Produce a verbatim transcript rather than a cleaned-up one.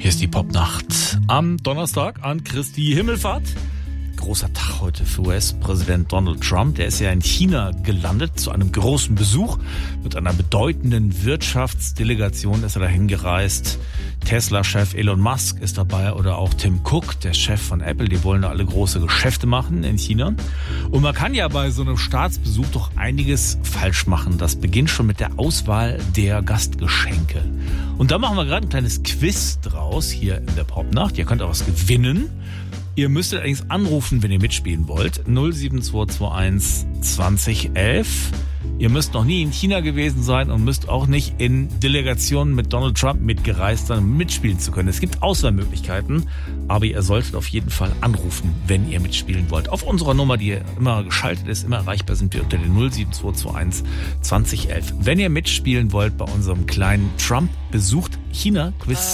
Hier ist die Popnacht am Donnerstag an Christi Himmelfahrt. Großer Tag heute für U S-Präsident Donald Trump. Der ist ja in China gelandet zu einem großen Besuch. Mit einer bedeutenden Wirtschaftsdelegation ist er dahin gereist. Tesla-Chef Elon Musk ist dabei oder auch Tim Cook, der Chef von Apple. Die wollen da alle große Geschäfte machen in China. Und man kann ja bei so einem Staatsbesuch doch einiges falsch machen. Das beginnt schon mit der Auswahl der Gastgeschenke. Und da machen wir gerade ein kleines Quiz draus hier in der Popnacht. Ihr könnt auch was gewinnen. Ihr müsstet allerdings anrufen, wenn ihr mitspielen wollt. null sieben zwei zwei eins zwanzig elf. Ihr müsst noch nie in China gewesen sein und müsst auch nicht in Delegationen mit Donald Trump mitgereist sein, um mitspielen zu können. Es gibt Auswahlmöglichkeiten, aber ihr solltet auf jeden Fall anrufen, wenn ihr mitspielen wollt. Auf unserer Nummer, die immer geschaltet ist, immer erreichbar, sind wir unter den null sieben zwei zwei eins zwanzig elf. Wenn ihr mitspielen wollt bei unserem kleinen Trump besucht China-Quiz,